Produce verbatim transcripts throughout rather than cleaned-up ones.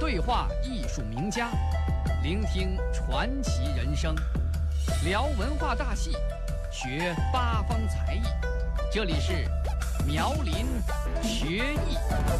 对话艺术名家，聆听传奇人生，聊文化大戏，学八方才艺。这里是苗林学艺。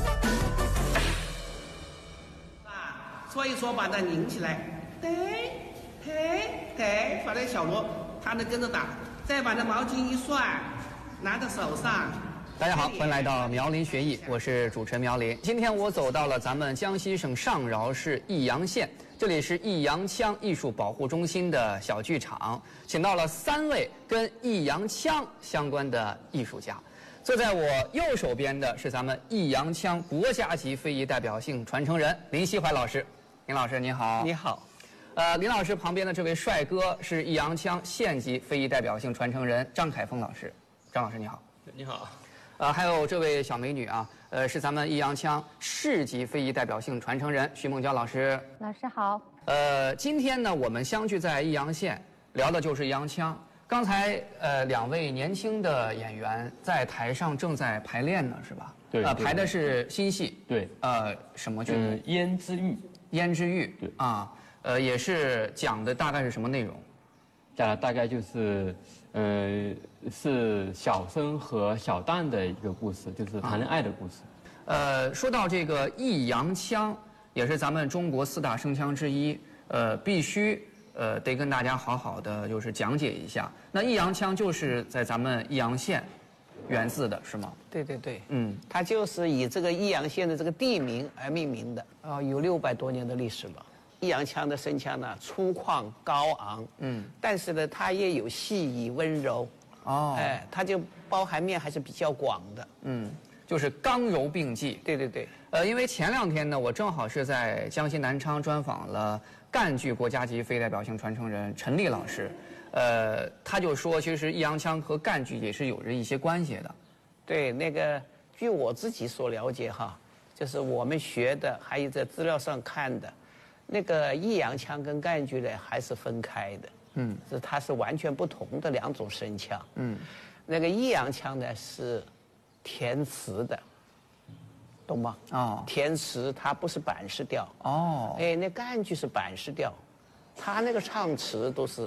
啊，搓一搓，把它拧起来，对，嘿，对，放在小锣，他能跟着打。再把那毛巾一涮，拿在手上。 大家好，欢迎来到苗林学艺，我是主持人苗林。今天我走到了咱们江西省上饶市益阳县，这里是益阳腔艺术保护中心的小剧场，请到了三位跟益阳腔相关的艺术家。坐在我右手边的是咱们益阳腔国家级非遗代表性传承人林锡怀老师。林老师您好。 你好。 呃，林老师旁边的这位帅哥是益阳腔县级非遗代表性传承人张凯峰老师。张老师你好。 你好。 呃，还有这位小美女啊，呃，是咱们益阳腔市级非遗代表性传承人徐梦娇老师。 老师好。 呃，今天呢，我们相聚在益阳县，聊的就是益阳腔。刚才呃，两位年轻的演员在台上正在排练呢，是吧？ 对。 呃，排的是新戏。 对。 呃，什么剧？ 嗯，胭脂玉。 胭脂玉。 对。 啊，呃，也是讲的大概是什么内容？ 讲的大概就是，呃，是小生和小旦的一个故事，就是谈恋爱的故事。 呃，说到这个益阳腔，也是咱们中国四大声腔之一，呃，必须呃得跟大家好好的就是讲解一下。那益阳腔就是在咱们益阳县源自的是吗？ 对对对， 嗯， 它就是以这个益阳县的这个地名而命名的啊，有六百多年的历史了。益阳腔的声腔呢，粗犷高昂，嗯，但是呢，它也有细腻温柔，哦，哎，它就包含面还是比较广的， 嗯，就是刚柔并济。 对对对， 呃，因为前两天呢，我正好是在江西南昌专访了赣剧国家级非遗代表性传承人陈丽老师，呃，他就说，其实益阳腔和赣剧也是有着一些关系的。 对，那个据我自己所了解哈，就是我们学的，还有在资料上看的。那个益阳腔跟赣剧呢还是分开的，嗯，是它是完全不同的两种声腔，嗯，那个益阳腔呢是填词的，懂吗？哦，填词它不是板式调，哦，哎，那赣剧是板式调，它那个唱词都是